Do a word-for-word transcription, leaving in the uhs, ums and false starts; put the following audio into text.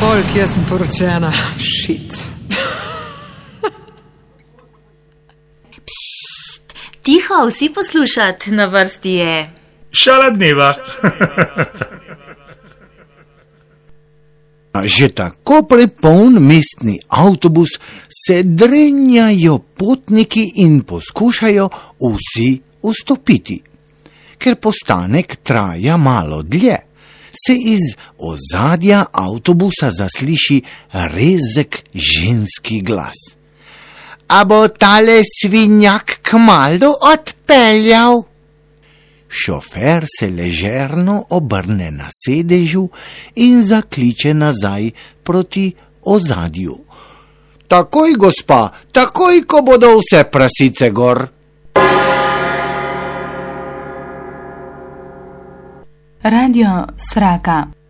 folk, jaz sem poročena. Shit. Pšt, tiho, vsi poslušat, na vrsti je Šala dneva. Že tako prepoln mestni avtobus se drenjajo potniki in poskušajo vsi vstopiti. Ker postanek traja malo dlje, se iz ozadja avtobusa zasliši rezek ženski glas. A bo tale svinjak kmalu odpeljal? Šofer se ležerno obrne na sedežu in zakliče nazaj proti ozadju. Takoj, gospa, takoj, ko bodo vse prasice gor. Radio Sraka.